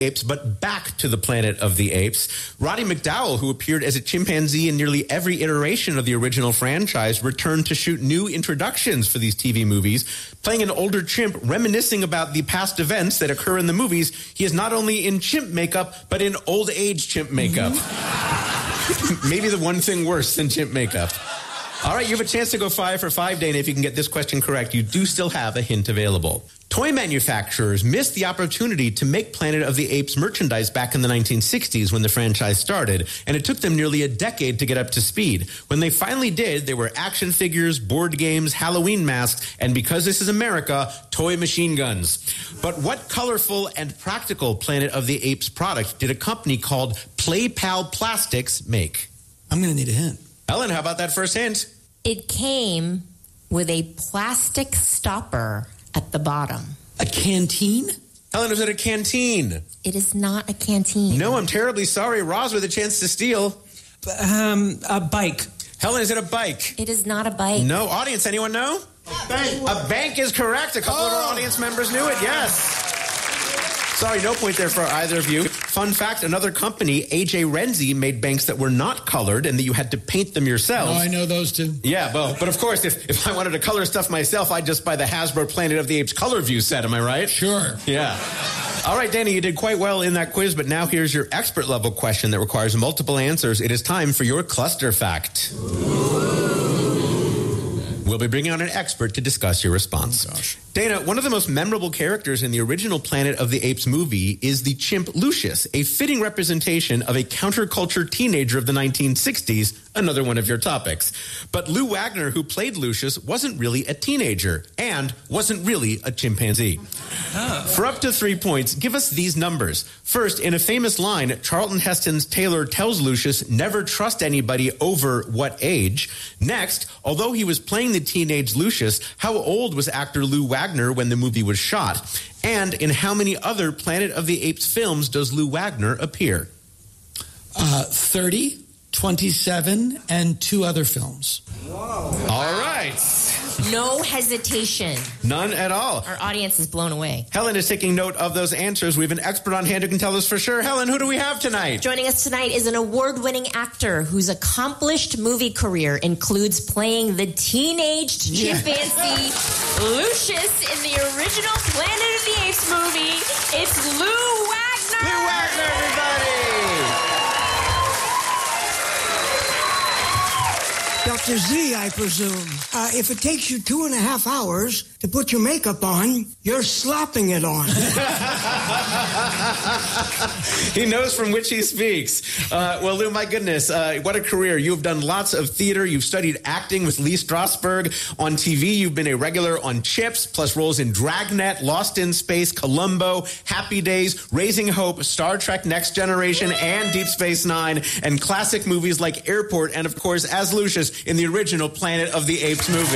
Apes, but back to the Planet of the Apes. Roddy McDowall, who appeared as a chimpanzee in nearly every iteration of the original franchise, returned to shoot new introductions for these TV movies. Playing an older chimp, reminiscing about the past events that occur in the movies, he is not only in chimp makeup, but in old age chimp makeup. Maybe the one thing worse than chimp makeup. All right, you have a chance to go 5 for 5, Dana. If you can get this question correct, you do still have a hint available. Toy manufacturers missed the opportunity to make Planet of the Apes merchandise back in the 1960s when the franchise started, and it took them nearly a decade to get up to speed. When they finally did, there were action figures, board games, Halloween masks, and because this is America, toy machine guns. But what colorful and practical Planet of the Apes product did a company called PlayPal Plastics make? I'm going to need a hint. Ellen, how about that first hint? It came with a plastic stopper at the bottom. A canteen? Helen, is it a canteen? It is not a canteen. No, I'm terribly sorry. Roz with a chance to steal. A bike. Helen, is it a bike? It is not a bike. No. Audience, anyone know? Bank. A bank is correct. A couple of our audience members knew it, yes. Sorry, no point there for either of you. Fun fact, another company, AJ Renzi, made banks that were not colored and that you had to paint them yourself. Oh, I know those too. Yeah, well, but of course, if I wanted to color stuff myself, I'd just buy the Hasbro Planet of the Apes Color View set, am I right? Sure. Yeah. All right, Danny, you did quite well in that quiz, but now here's your expert level question that requires multiple answers. It is time for your cluster fact. We'll be bringing on an expert to discuss your response. Oh, gosh. Dana, one of the most memorable characters in the original Planet of the Apes movie is the chimp Lucius, a fitting representation of a counterculture teenager of the 1960s, another one of your topics. But Lou Wagner, who played Lucius, wasn't really a teenager and wasn't really a chimpanzee. For up to 3 points, give us these numbers. First, in a famous line, Charlton Heston's Taylor tells Lucius, never trust anybody over what age. Next, although he was playing the teenage Lucius, how old was actor Lou Wagner when the movie was shot? And in how many other Planet of the Apes films does Lou Wagner appear? 30, 27, and 2 other films. Whoa. All right. No hesitation. None at all. Our audience is blown away. Helen is taking note of those answers. We have an expert on hand who can tell us for sure. Helen, who do we have tonight? Joining us tonight is an award-winning actor whose accomplished movie career includes playing the teenage chimpanzee Lucius in the original Planet of the Apes movie. It's Lou Wagner! Lou Wagner, everybody! Dr. Z, I presume. If it takes you 2.5 hours to put your makeup on, you're slapping it on. He knows from which he speaks. Well, Lou, my goodness, what a career. You've done lots of theater. You've studied acting with Lee Strasberg. On TV, you've been a regular on Chips, plus roles in Dragnet, Lost in Space, Columbo, Happy Days, Raising Hope, Star Trek Next Generation, and Deep Space Nine, and classic movies like Airport, and of course, as Lucius in the original Planet of the Apes movie.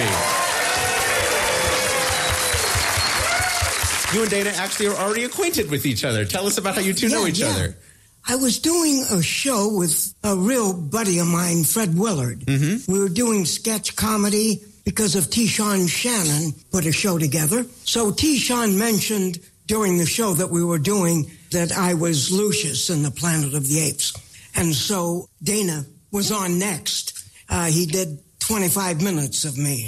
You and Dana actually are already acquainted with each other. Tell us about how you two know each other. I was doing a show with a real buddy of mine, Fred Willard. Mm-hmm. We were doing sketch comedy because of T-Shawn Shannon put a show together. So T-Shawn mentioned during the show that we were doing that I was Lucius in the Planet of the Apes. And so Dana was on next. He did 25 minutes of me.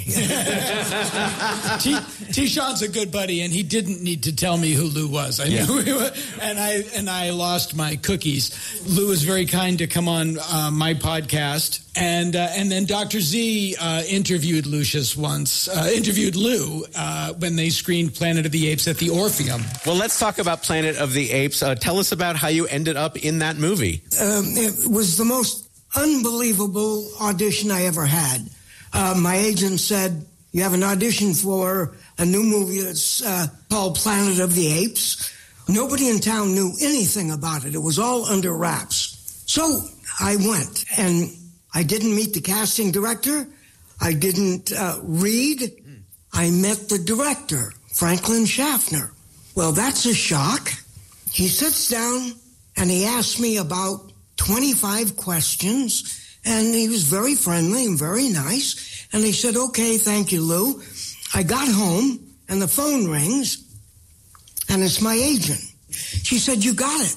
T-Shawn's a good buddy, and he didn't need to tell me who Lou was. I knew who he was, and I lost my cookies. Lou was very kind to come on my podcast, and then Dr. Z interviewed Lucius once, interviewed Lou when they screened Planet of the Apes at the Orpheum. Well, let's talk about Planet of the Apes. Tell us about how you ended up in that movie. It was the most unbelievable audition I ever had. My agent said, you have an audition for a new movie that's called Planet of the Apes. Nobody in town knew anything about it. It was all under wraps. So I went, and I didn't meet the casting director. I didn't read. I met the director, Franklin Schaffner. Well, that's a shock. He sits down, and he asks me about 25 questions, and he was very friendly and very nice. And he said, okay, thank you, Lou. I got home, and the phone rings, and it's my agent. She said, you got it.